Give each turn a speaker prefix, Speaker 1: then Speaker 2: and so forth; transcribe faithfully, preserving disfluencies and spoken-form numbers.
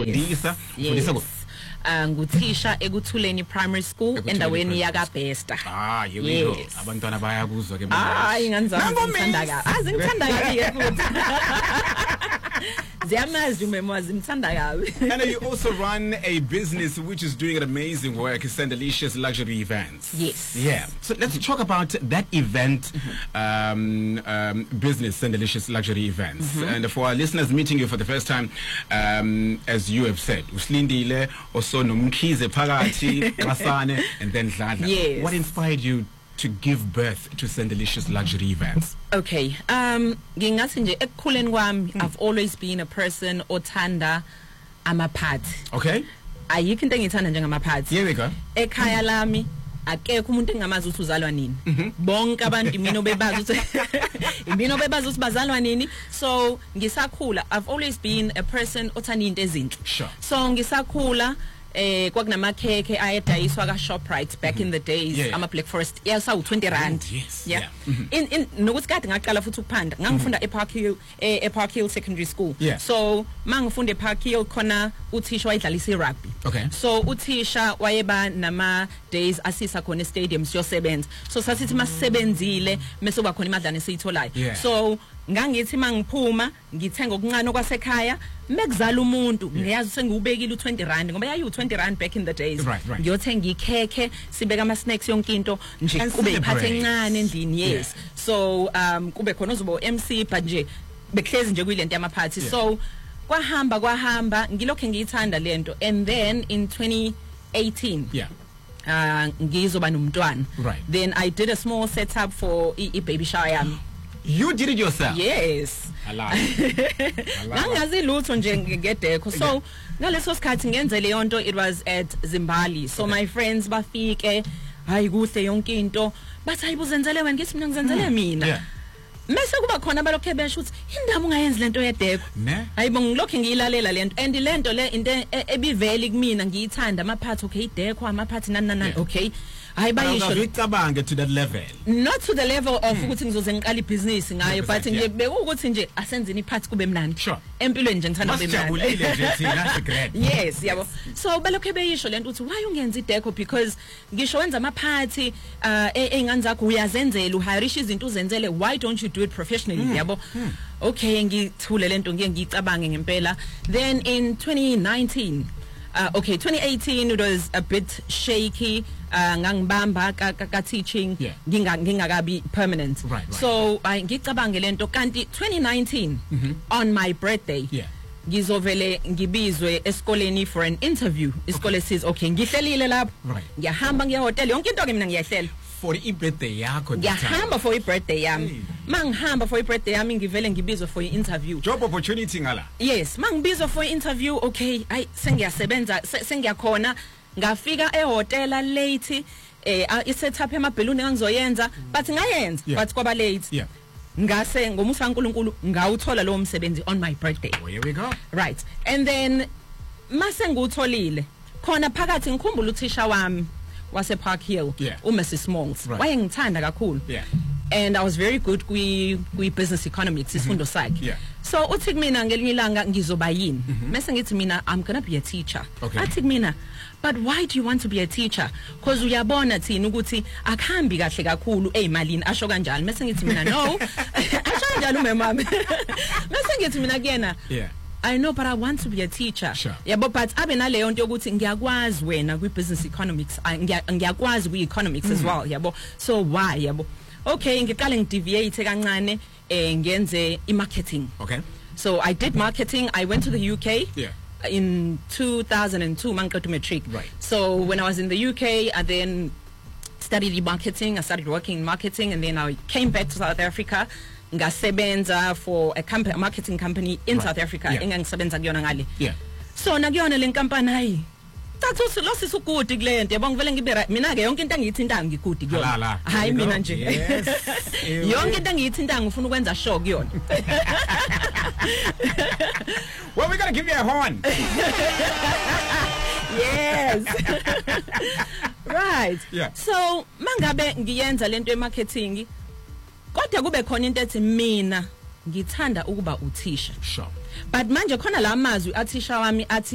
Speaker 1: ufundisa ufundisa kuphi?
Speaker 2: Uh, nguthisha ekuthuleni primary school endaweni yakabesta.
Speaker 1: Ah, here we go. Abantwana bayakuzwa ke.
Speaker 2: Hayi nganizama ngithanda kabi. Azi ngithanda kabi ke futhi. Ziyamazi umemwazi ngithanda kabi.
Speaker 1: And you also run a business which is doing an amazing work, Sendelicious Luxury Events.
Speaker 2: Yes.
Speaker 1: Yeah. So let's talk about that event um, um, business, Sendelicious Luxury Events. Mm-hmm. And for our listeners meeting you for the first time, um, as you have said, uslindile also nomkhize phakathi Kasane and then Dladla.
Speaker 2: Yes.
Speaker 1: What inspired you to give birth to Sendelicious Luxury Events?
Speaker 2: Okay, um ngingathi nje ekukhuleni kwami I've always been a person othanda amaphathi.
Speaker 1: Okay.
Speaker 2: Ayikho into engithanda njengamaphathi.
Speaker 1: Here we go.
Speaker 2: Ekhaya lami akekho umuntu engamazi ukuthi uzalwa nini. Bonke abantu imino bebazi ukuthi imino bebazi ukuthi bazalwa nini. So ngisakhula I've always been a person othanda into ezinhle.
Speaker 1: Sure.
Speaker 2: So ngisakhula eh kwakunamakhekhe ayedayiswa ka Shoprite back mm-hmm. in the days
Speaker 1: yeah, yeah.
Speaker 2: ama Black Forest yasa u twenty rand.
Speaker 1: Oh, yes.
Speaker 2: Yeah,
Speaker 1: yeah. Mm-hmm.
Speaker 2: in in nokuthi kade ngaqala futhi ukuphanda ngangifunda e Park Hill e, e Park Hill Secondary School.
Speaker 1: Yeah.
Speaker 2: So mangifunda e Park Hill khona uthisha wayedlalisa irugby.
Speaker 1: Okay.
Speaker 2: So uthisha wayeba nama days asisa khona stadium siyosebenza. So sasithi masebenzile mase kuba khona imadlana esiyitholayo.
Speaker 1: Yeah.
Speaker 2: So ngangithi mangiphuma ngithenga okuncane kwasekhaya mekuzala umuntu ngiyazi sengubekile u twenty rand ngoba yayi u twenty rand back in the days.
Speaker 1: Right, right.
Speaker 2: Ngiyothenga ikhekhe sibeka ama snacks yonke into nje kube iphathe encane endlini. Yes. Yeah. So um kube khona uzobo M C but nje beklezi nje kuyilento yamaphathi.
Speaker 1: Yeah.
Speaker 2: So kwahamba kwahamba ngilokho ngiyithanda lento and then in twenty eighteen
Speaker 1: yeah
Speaker 2: uh ngizoba nomntwana.
Speaker 1: Right.
Speaker 2: Then I did a small setup for i, i baby shower yami.
Speaker 1: You did it yourself?
Speaker 2: Yes.
Speaker 1: Allah.
Speaker 2: Ngangazi lutho nje ngedeko. So ngaleso sikhathi ngenze le yonto it was at Zimbali. So okay. My friends bafike hayi kuhle yonke into bathi ayibuzenzele wena ngithi mina ngizenzele mina.
Speaker 1: Yeah.
Speaker 2: Mase kuba khona balokho besho ukuthi indaba ungayenzi lento yedeko.
Speaker 1: Ne?
Speaker 2: Hayibo ngilokho ngiyilalela lento and lento le into ebiveli kumina ngiyithanda amaphathi okay ideko amaphathi nani nani okay. Hayi bayisho
Speaker 1: ngicabange to that level.
Speaker 2: Not to the level of ukuthi ngizoze ngiqala ibusiness ngayo but nje bekuthi nje asenzeni iphathi kube mnandi.
Speaker 1: Sure.
Speaker 2: Empilweni nje ngithanda kube mnandi.
Speaker 1: Masijabulile nje thina that's great.
Speaker 2: Yes, yabo. So balokho beyisho lento ukuthi why ungenza ideco because ngisho wenza amaphathi uh engane zakho uyazenzela uhirisha izinto uzenzele why don't you do it professionally mm. yabo. Mm. Okay ngithule lento ngiye ngicabange ngempela. Then in twenty nineteen Uh, okay, twenty eighteen it was a bit shaky. Uh, ngangibamba ka, ka, ka teaching nginga ngingakabi permanent.
Speaker 1: Right, right,
Speaker 2: so I ngicabange lento kanti twenty nineteen mm-hmm. on my birthday.
Speaker 1: Yeah.
Speaker 2: Ngizovele ngibizwe esikoleni for an interview. Isikole says okay ngihlelile lapho.
Speaker 1: Right.
Speaker 2: Ngiyahamba ngiya hotel yonke into ke mina ngiyahlela.
Speaker 1: For i birthday yakho
Speaker 2: ngiyahamba for i birthday yami. Mangihamba for i birthday yami ngivele ngibizwe for i interview.
Speaker 1: Job opportunity ngala.
Speaker 2: Yes, mangibizwe for i interview okay ay sengiyasebenza sengiyakhona ngafika ehotel late eh i setup emabheluni engizoyenza but ngayenza
Speaker 1: yeah.
Speaker 2: but kwaba late.
Speaker 1: Yeah.
Speaker 2: Ngase ngomusa kaNkulunkulu ngawuthola lo msebenzi on my birthday.
Speaker 1: Oh, here we go.
Speaker 2: Right. And then mase ngutholile khona phakathi ngikhumbula uthisha wami wase Park Hill
Speaker 1: yeah.
Speaker 2: uMrs Smalls
Speaker 1: right.
Speaker 2: wayengithanda kakhulu.
Speaker 1: Yeah.
Speaker 2: And I was very good kwi kwi business economics isifundo sakhe.
Speaker 1: Yeah.
Speaker 2: So uthi kumina ngelinye ilanga ngizoba yini mase ngithi mina I'm going to be a teacher.
Speaker 1: Okay.
Speaker 2: Athi kumina but why do you want to be a teacher because uyabona thina ukuthi akhambi kahle kakhulu ezimalini asho kanjalo mase ngithi mina no asho kanjalo umemami mase ngithi mina kuyena
Speaker 1: yeah
Speaker 2: I know but I want to be a teacher.
Speaker 1: Sure.
Speaker 2: Yabo but abe naleyo nto yokuthi ngiyakwazi wena kwi business economics ngiyakwazi kwi economics mm. as well yabo so why yabo okay ngiqale ngideviate kancane eh ngenze i marketing.
Speaker 1: Okay.
Speaker 2: So I did marketing. I went to the U K.
Speaker 1: Yeah.
Speaker 2: In two thousand two mangiqeda matric.
Speaker 1: Right.
Speaker 2: So when I was in the U K I then studied marketing. I started working in marketing and then I came back to South Africa. Ngasebenza for a company a marketing company in right. South Africa
Speaker 1: yeah.
Speaker 2: engangisebenza kuyona ngale.
Speaker 1: Yeah.
Speaker 2: So nakuyona le nkampani hayi thathu lo sisugudi kule nto yabona ngivele ngibe mina ke yonke into engiyithinta ngigudi kuyona hayi mina nje yonke into engiyithinta ngifuna ukwenza show kuyona.
Speaker 1: Well, we got to give you a horn.
Speaker 2: Yes. Right.
Speaker 1: Yeah.
Speaker 2: So mangabe ngiyenza lento emarketing kodwa kube khona into ethi mina ngithanda ukuba uthisha.
Speaker 1: Sure.
Speaker 2: But manje khona la mazwi athisha wami athi